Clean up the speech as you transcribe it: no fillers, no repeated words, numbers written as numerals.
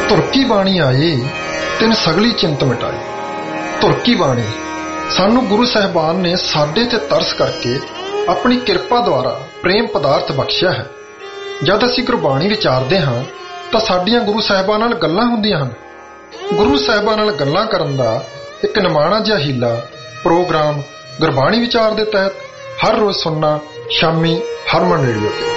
तुरकी बाणी आए तिन सगली चिंत मिटाई। तुरकी बाणी सानू गुरु साहिबान ने साडे ते तरस करके अपनी किरपा द्वारा प्रेम पदार्थ बख्शिया है। जद असीं गुरबाणी विचारदे हां तां साडीआं गुरु साहिबां नाल गल्लां हुंदियां हन। गुरु साहिबां नाल गल्लां करन दा एक निमाणा जिहा हीला प्रोग्राम गुरबाणी विचार दे तहत हर रोज़ सुनना शामी हरमन रेडियो ते।